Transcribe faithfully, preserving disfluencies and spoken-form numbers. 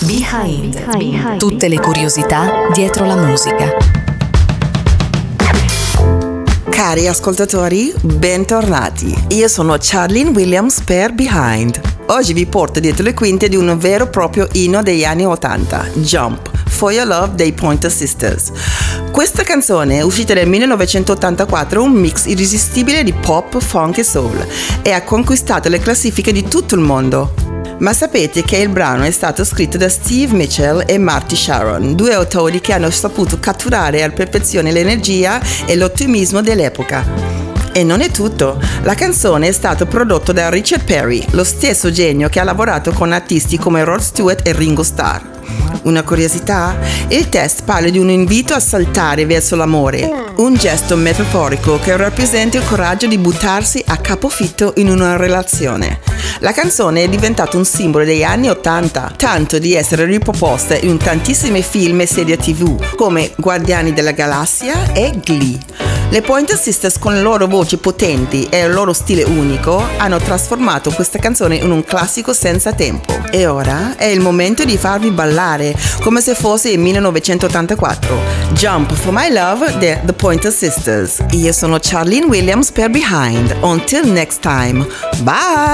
Behind. Behind. Tutte le curiosità dietro la musica. Cari ascoltatori, bentornati. Io sono Charlene Williams per Behind. Oggi vi porto dietro le quinte di un vero e proprio inno degli anni ottanta, Jump, For Your Love dei Pointer Sisters. Questa canzone, uscita nel millenovecentottantaquattro, è un mix irresistibile di pop, funk e soul e ha conquistato le classifiche di tutto il mondo. Ma sapete che il brano è stato scritto da Steve Mitchell e Marty Sharon, due autori che hanno saputo catturare a perfezione l'energia e l'ottimismo dell'epoca. E non è tutto, la canzone è stata prodotta da Richard Perry, lo stesso genio che ha lavorato con artisti come Rod Stewart e Ringo Starr. Una curiosità? Il testo parla di un invito a saltare verso l'amore, un gesto metaforico che rappresenta il coraggio di buttarsi a capofitto in una relazione. La canzone è diventata un simbolo degli anni ottanta, tanto di essere riproposta in tantissimi film e serie tivù come Guardiani della Galassia e Glee. Le Pointer Sisters, con le loro voci potenti e il loro stile unico, hanno trasformato questa canzone in un classico senza tempo. E ora è il momento di farvi ballare, come se fosse il millenovecentottantaquattro. Jump for My Love The, The Pointer Sisters. Io sono Charlene Williams per Behind. Until next time. Bye!